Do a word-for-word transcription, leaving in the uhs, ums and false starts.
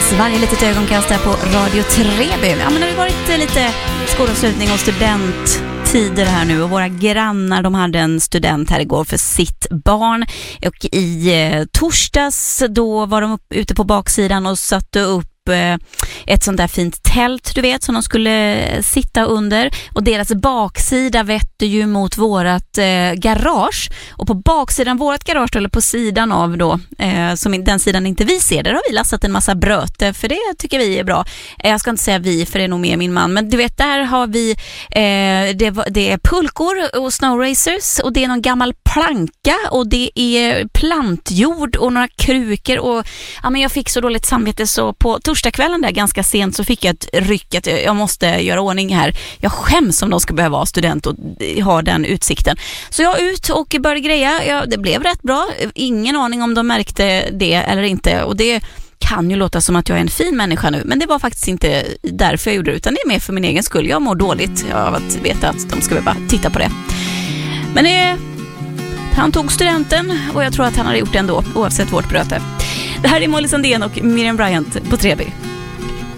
finns varje litet ögonkast här på Radio Treby. Ja, men det har varit lite skolavslutning och studenttider här nu, och våra grannar, de hade en student här igår för sitt barn, och i eh, torsdags då var de upp, ute på baksidan och satte upp ett sånt där fint tält, du vet, som de skulle sitta under, och deras baksida vetter ju mot vårat eh, garage, och på baksidan vårat garage, eller på sidan av då, eh, som den sidan inte vi ser, där har vi lastat en massa bröte, för det tycker vi är bra. eh, jag ska inte säga vi, för det är nog mer min man, men du vet, där har vi eh, det, det är pulkor och snowracers, och det är någon gammal planka, och det är plantjord och några krukor, och ja, men jag fick så dåligt samvete, så på torsdagskvällen där ganska sent så fick jag ett ryck att jag måste göra ordning här. Jag skäms om de ska behöva vara student och ha den utsikten. Så jag ut och började greja. Ja, det blev rätt bra. Ingen aning om de märkte det eller inte. Och det kan ju låta som att jag är en fin människa nu, men det var faktiskt inte därför jag gjorde det, utan det är mer för min egen skull. Jag mår dåligt av att veta att de ska bara titta på det. Men det, han tog studenten, och jag tror att han hade gjort det ändå, oavsett vårt bröte. Det här är Molly Sandén och Miriam Bryant på Treby.